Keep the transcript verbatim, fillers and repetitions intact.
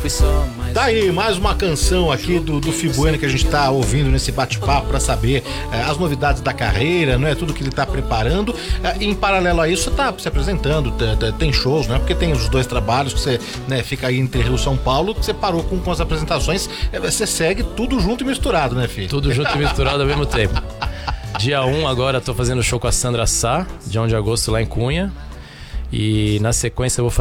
Tá aí, mais uma canção aqui do, do Fi Bueno que a gente tá ouvindo nesse bate-papo pra saber é, as novidades da carreira, não é? Tudo que ele tá preparando. É, em paralelo a isso, você tá se apresentando, tem, tem shows, não é? Porque tem os dois trabalhos que você, né, fica aí entre Rio e São Paulo, que você parou com, com as apresentações, é, você segue tudo junto e misturado, né, filho? Tudo junto e misturado ao mesmo tempo. Dia um agora tô fazendo show com a Sandra Sá, dia um de agosto lá em Cunha. E na sequência eu vou fazer